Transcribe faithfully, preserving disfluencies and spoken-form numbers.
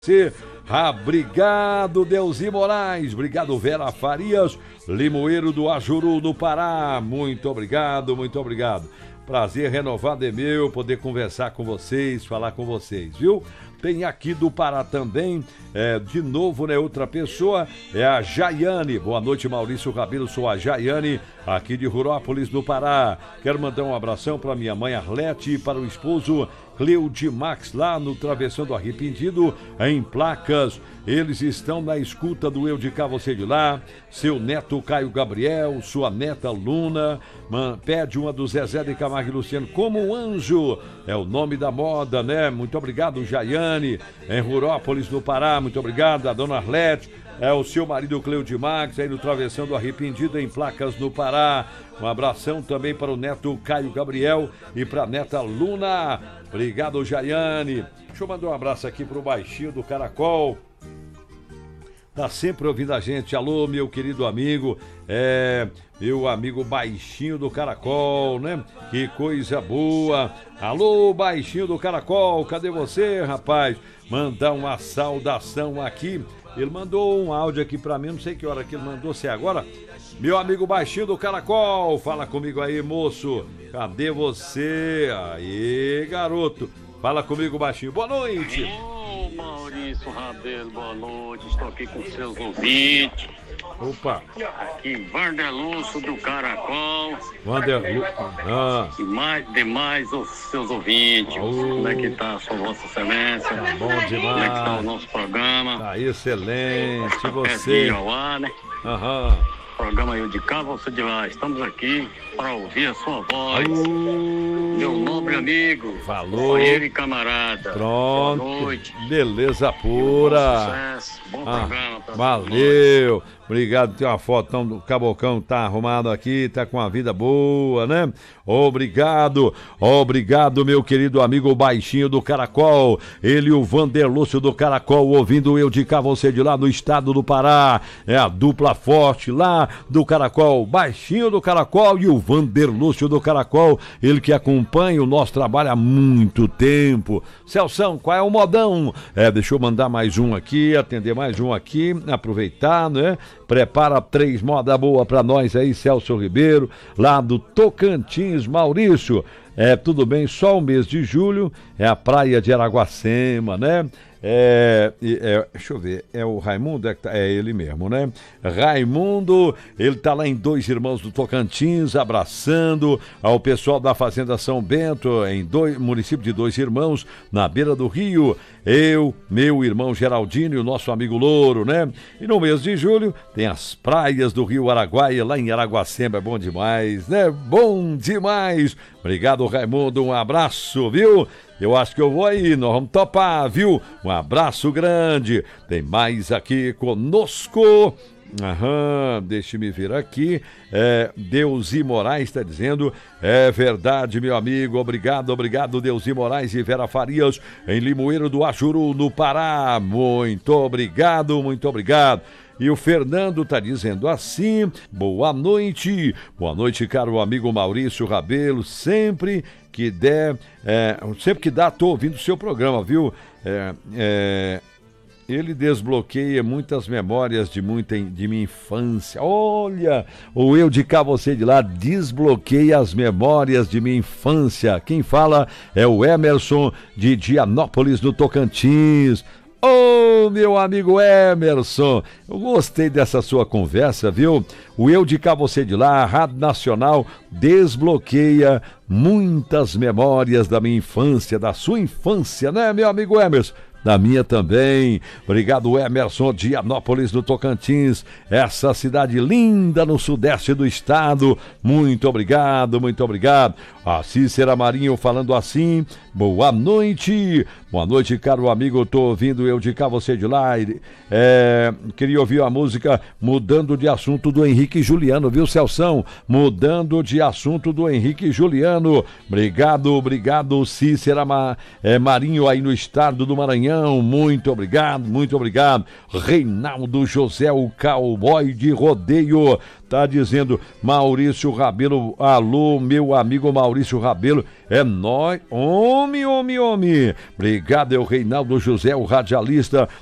Você, ah, obrigado Deusi Moraes, obrigado Vera Farias, Limoeiro do Ajuru no Pará, muito obrigado, muito obrigado. Prazer renovado é meu poder conversar com vocês, falar com vocês, viu? Tem aqui do Pará também, é, de novo, né, outra pessoa, é a Jaiane. Boa noite, Maurício Rabelo, sou a Jaiane, aqui de Rurópolis, no Pará. Quero mandar um abração para minha mãe Arlete e para o esposo Cleude Max, lá no Travessão do Arrependido, em Placas. Eles estão na escuta do Eu de Cá, Você de Lá. Seu neto Caio Gabriel, sua neta Luna, man, pede uma do Zezé de Camargo e Luciano, Como um Anjo, é o nome da moda, né? Muito obrigado, Jaiane, em Rurópolis, no Pará, muito obrigado, a dona Arlete, é o seu marido Cleude Max, aí no Travessão do Arrependido, em Placas, no Pará. Um abração também para o neto Caio Gabriel e para a neta Luna. Obrigado, Jaiane. Deixa eu mandar um abraço aqui para o Baixinho do Caracol. Tá sempre ouvindo a gente. Alô, meu querido amigo, é, meu amigo Baixinho do Caracol, né? Que coisa boa. Alô, Baixinho do Caracol, cadê você, rapaz? Mandar uma saudação aqui. Ele mandou um áudio aqui pra mim, não sei que hora que ele mandou, se é agora. Meu amigo Baixinho do Caracol, fala comigo aí, moço. Cadê você? Aí, garoto. Fala comigo, Baixinho. Boa noite. Ô, Maurício Rabelo, boa noite. Estou aqui com seus ouvintes. Opa. Aqui, Vanderlúcio do Caracol. Vanderlúcio. Ah. E mais demais os seus ouvintes. Oh. Como é que tá a sua Vossa Excelência? Tá bom demais. Como é que tá o nosso programa? Tá excelente. É Você. dia ao ar, né? Aham. Programa Eu de Cá, Você de Lá. Estamos aqui para ouvir a sua voz. Uh, Meu nobre amigo. Falou. Companheiro e camarada. Pronto. Boa noite. Beleza pura. Bom sucesso. Bom Ah, programa. Pra valeu. Obrigado, tem uma fotão do Cabocão, tá arrumado aqui, tá com a vida boa, né? Obrigado, obrigado, meu querido amigo Baixinho do Caracol, ele e o Vanderlúcio do Caracol, ouvindo Eu de Cá, Você de Lá, no estado do Pará, é a dupla forte lá do Caracol, Baixinho do Caracol e o Vanderlúcio do Caracol, ele que acompanha o nosso trabalho há muito tempo. Celção, qual é o modão? É, deixa eu mandar mais um aqui, atender mais um aqui, aproveitar, né? Prepara três moda boa pra nós aí, Celso Ribeiro, lá do Tocantins, Maurício. É, tudo bem, só o mês de julho é a praia de Araguacema, né? É, é, deixa eu ver, é o Raimundo, é, é ele mesmo, né? Raimundo, ele tá lá em Dois Irmãos do Tocantins, abraçando ao pessoal da Fazenda São Bento, em dois, município de Dois Irmãos, na beira do rio. Eu, meu irmão Geraldino e o nosso amigo Louro, né? E no mês de julho tem as praias do Rio Araguaia, lá em Araguacema, é bom demais, né? Bom demais! Obrigado, Raimundo, um abraço, viu? Eu acho que eu vou aí, nós vamos topar, viu? Um abraço grande. Tem mais aqui conosco. Aham, deixe-me ver aqui. É, Deusi Moraes está dizendo, é verdade, meu amigo. Obrigado, obrigado, Deusi Moraes e Vera Farias, em Limoeiro do Ajuru, no Pará. Muito obrigado, muito obrigado. E o Fernando tá dizendo assim, boa noite, boa noite, caro amigo Maurício Rabelo, sempre que der, é, sempre que dá, tô ouvindo o seu programa, viu? É, é, ele desbloqueia muitas memórias de, muita, de minha infância. Olha, o Eu de Cá, Você de Lá desbloqueia as memórias de minha infância. Quem fala é o Emerson de Dianópolis, do Tocantins. Ô, oh, meu amigo Emerson, eu gostei dessa sua conversa, viu? O Eu de Cá, Você de Lá, a Rádio Nacional, desbloqueia muitas memórias da minha infância, da sua infância, né, meu amigo Emerson? Da minha também. Obrigado, Emerson de Dianópolis, do Tocantins, essa cidade linda no sudeste do estado. Muito obrigado, muito obrigado. A Cícera Marinho falando assim, boa noite. Boa noite, caro amigo, tô ouvindo Eu de Cá, Você de Lá. É, queria ouvir a música Mudando de Assunto do Henrique Juliano, viu, Celção? Mudando de Assunto do Henrique Juliano. Obrigado, obrigado, Cícera Ma, é, Marinho, aí no estado do Maranhão. região. Muito obrigado, muito obrigado. Reinaldo José, o cowboy de rodeio, tá dizendo: Maurício Rabelo, alô, meu amigo Maurício Rabelo, é nóis, homem, homem, homem. Obrigado, é o Reinaldo José, o radialista